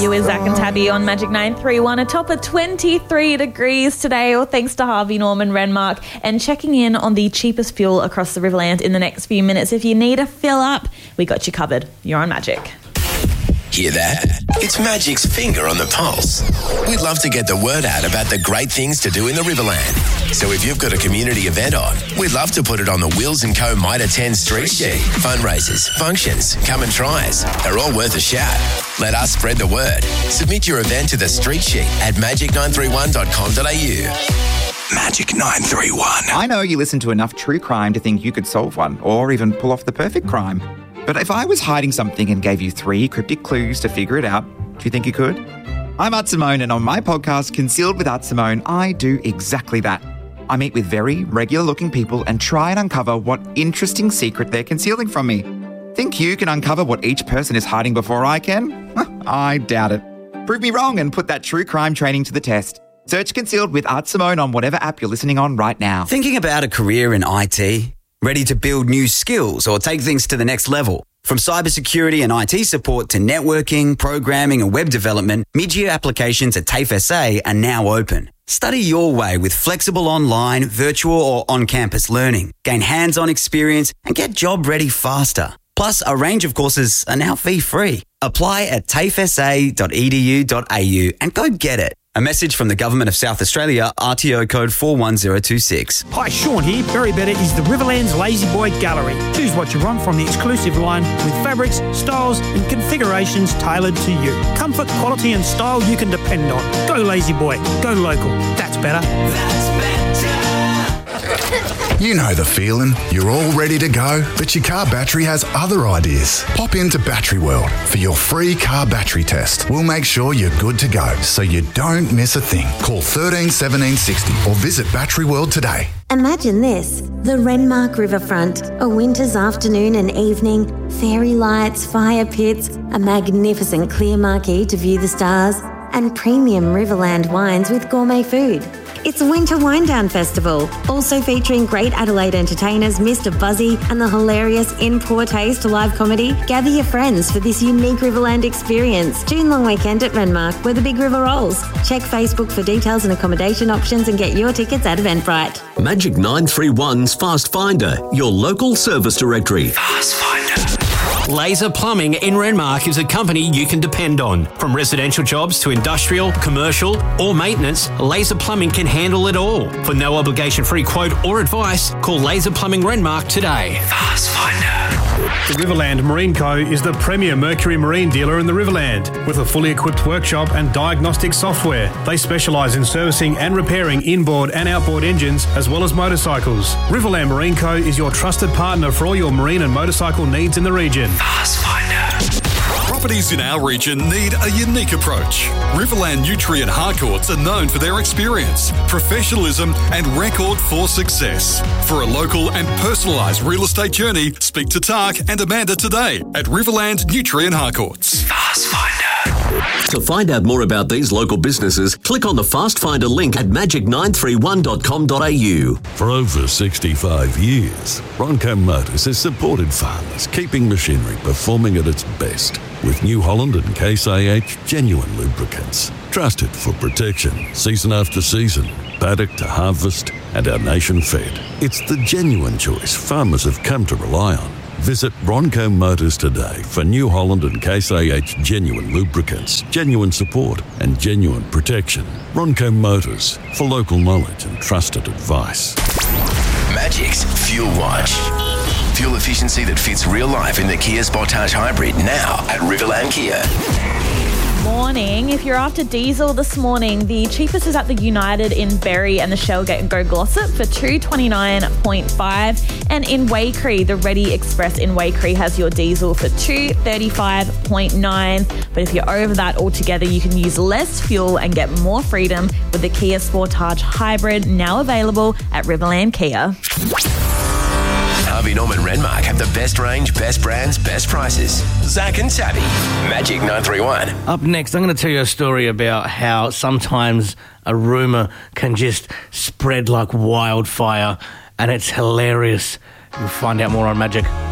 you with Zach and Tabby on Magic 931. A top of 23 degrees today, all thanks to Harvey Norman Renmark. And checking in on the cheapest fuel across the Riverland in the next few minutes. If you need a fill up, we got you covered. You're on Magic. Hear that? It's Magic's finger on the pulse. We'd love to get the word out about the great things to do in the Riverland. So if you've got a community event on, we'd love to put it on the Wheels & Co. Might Attend Street Sheet. Fundraisers, functions, come and tries. They're all worth a shout. Let us spread the word. Submit your event to the Street Sheet at magic931.com.au. Magic 931. I know you listen to enough true crime to think you could solve one or even pull off the perfect crime. But if I was hiding something and gave you 3 cryptic clues to figure it out, do you think you could? I'm Art Simone, and on my podcast, Concealed with Art Simone, I do exactly that. I meet with very regular-looking people and try and uncover what interesting secret they're concealing from me. Think you can uncover what each person is hiding before I can? I doubt it. Prove me wrong and put that true crime training to the test. Search Concealed with Art Simone on whatever app you're listening on right now. Thinking about a career in IT? Ready to build new skills or take things to the next level? From cybersecurity and IT support to networking, programming and web development, mid-year applications at TAFE SA are now open. Study your way with flexible online, virtual or on-campus learning. Gain hands-on experience and get job ready faster. Plus, a range of courses are now fee-free. Apply at tafesa.edu.au and go get it. A message from the Government of South Australia, RTO code 41026. Hi, Sean here. Berry Better is the Riverland's Lazy Boy Gallery. Choose what you want from the exclusive line with fabrics, styles and configurations tailored to you. Comfort, quality and style you can depend on. Go Lazy Boy. Go local. That's better. That's better. You know the feeling. You're all ready to go, but your car battery has other ideas. Pop into Battery World for your free car battery test. We'll make sure you're good to go, so you don't miss a thing. Call 13 17 60 or visit Battery World today. Imagine this, the Renmark Riverfront, a winter's afternoon and evening, fairy lights, fire pits, a magnificent clear marquee to view the stars, and premium Riverland wines with gourmet food. It's Winter Winedown Festival, also featuring great Adelaide entertainers Mr. Buzzy and the hilarious In Poor Taste live comedy. Gather your friends for this unique Riverland experience. June long weekend at Renmark, where the big river rolls. Check Facebook for details and accommodation options and get your tickets at Eventbrite. Magic 931's Fast Finder, your local service directory. Fast Finder. Laser Plumbing in Renmark is a company you can depend on. From residential jobs to industrial, commercial or maintenance, Laser Plumbing can handle it all. For no obligation free quote or advice, call Laser Plumbing Renmark today. Fast Finder. The Riverland Marine Co. is the premier Mercury Marine dealer in the Riverland. With a fully equipped workshop and diagnostic software, they specialise in servicing and repairing inboard and outboard engines as well as motorcycles. Riverland Marine Co. is your trusted partner for all your marine and motorcycle needs in the region. Fast Finder. Properties in our region need a unique approach. Riverland Nutrient Harcourts are known for their experience, professionalism and record for success. For a local and personalised real estate journey, speak to Tak and Amanda today at Riverland Nutrient Harcourts. Fast Finder. To find out more about these local businesses, click on the Fast Finder link at magic931.com.au. For over 65 years, Ronco Motors has supported farmers, keeping machinery performing at its best. With New Holland and Case IH genuine lubricants. Trusted for protection, season after season, paddock to harvest, and our nation fed. It's the genuine choice farmers have come to rely on. Visit Ronco Motors today for New Holland and Case IH genuine lubricants, genuine support, and genuine protection. Ronco Motors, for local knowledge and trusted advice. Magic's Fuel Watch. Fuel efficiency that fits real life in the Kia Sportage Hybrid now at Riverland Kia. Morning. If you're after diesel this morning, the cheapest is at the United in Berry and the Shell Go Glossop for $2.29.5, and in Waikerie, the Ready Express in Waikerie has your diesel for $2.35.9. But if you're over that altogether, you can use less fuel and get more freedom with the Kia Sportage Hybrid, now available at Riverland Kia. Harvey Norman Renmark have the best range, best brands, best prices. Zach and Tabby. Magic 931. Up next, I'm going to tell you a story about how sometimes a rumour can just spread like wildfire, and it's hilarious. You'll find out more on Magic